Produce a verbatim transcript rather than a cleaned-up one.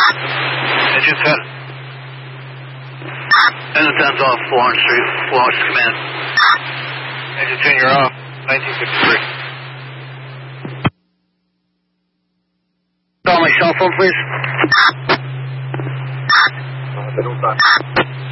Engine cut. Engine ten's off, Florence Street, Florence Command. Engine ten, you're off, nineteen fifty-three. Call my cell phone, please. Uh,